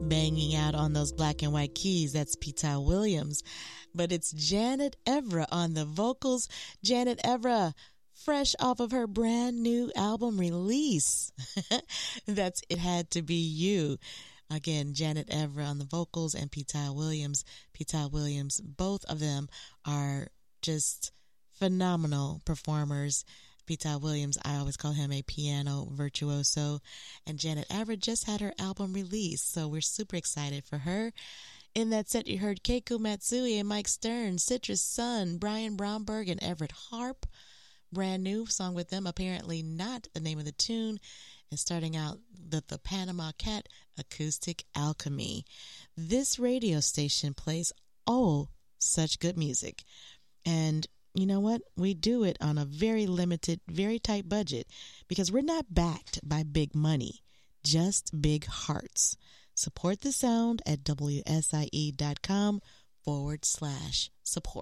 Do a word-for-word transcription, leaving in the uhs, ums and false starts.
banging out on those black and white keys. That's Peter Williams. But it's Janet Evra on the vocals. Janet Evra, fresh off of her brand new album release. That's It Had to Be You. Again, Janet Evra on the vocals and Peter Williams. Peter Williams, both of them are just phenomenal performers. Peter Williams, I always call him a piano virtuoso. And Janet Evra just had her album released, so we're super excited for her. In that set, you heard Keiko Matsui and Mike Stern, Citrus Sun, Brian Bromberg, and Everett Harp. Brand new song with them, apparently not the name of the tune. And starting out the, the Panama Cat, Acoustic Alchemy. This radio station plays oh such good music. And you know what? We do it on a very limited, very tight budget because we're not backed by big money, just big hearts. Support the sound at W S I E dot com forward slash support.